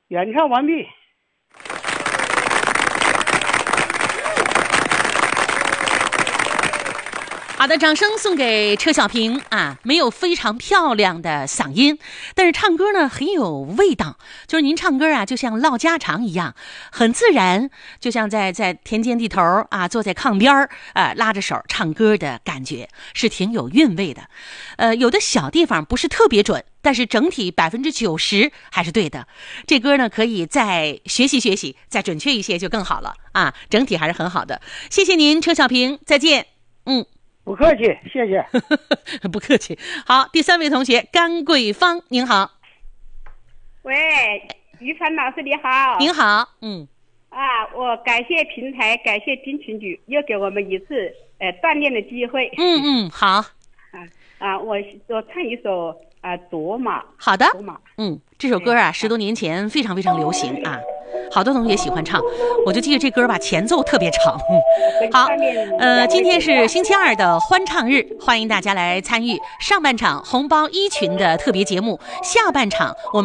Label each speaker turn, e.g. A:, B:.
A: 演唱完毕。
B: 好的，掌声送给车小平啊！没有非常漂亮的嗓音，但是唱歌呢很有味道。就是您唱歌啊，就像唠家常一样，很自然，就像在田间地头啊，坐在炕边拉着手唱歌的感觉，是挺有韵味的。有的小地方不是特别准，但是整体90%还是对的。这歌呢可以再学习学习，再准确一些就更好了啊！整体还是很好的。谢谢您，车小平，再见。
A: 不客气，谢谢。
B: 不客气。好，第3位同学甘桂芳，您好。
C: 喂，于凡老师你好。
B: 您好。
C: 我感谢平台，感谢丁群局，又给我们一次锻炼的机会。
B: 好。
C: 我唱一首夺马。
B: 好的。
C: 夺马。
B: 这首歌啊，10多年前非常非常流行啊，好多同学喜欢唱。我就记得这歌吧，前奏特别长。好，今天是星期2的欢唱日，欢迎大家来参与上半场红包1群的特别节目，下半场我们